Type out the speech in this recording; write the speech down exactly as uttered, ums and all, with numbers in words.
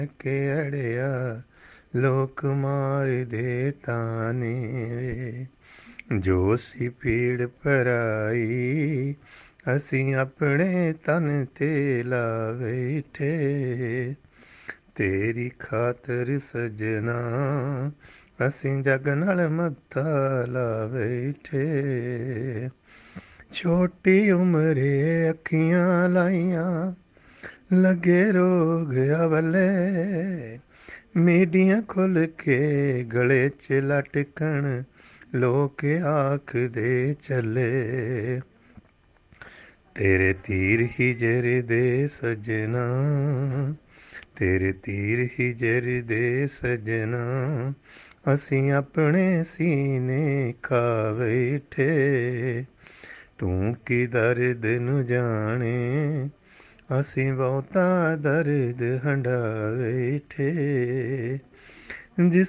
के अड़िया लोक मार दे ताने वे जो सी पीड़ पराई असी अपने तन ते ला बैठे तेरी खातर सजना असी जग नाल मत्था ला बैठे छोटी उमरे अखियां लाइया लगे रोग अवले मीडियां खुल के गले च लटकन लोक आख दे चले तेरे तीर ही जर दे सजना तेरे तीर ही जर दे सजना असी अपने सीने खा बैठे तू की दर्द नू जाने असी बहुता दर्द हंडा बैठे जिस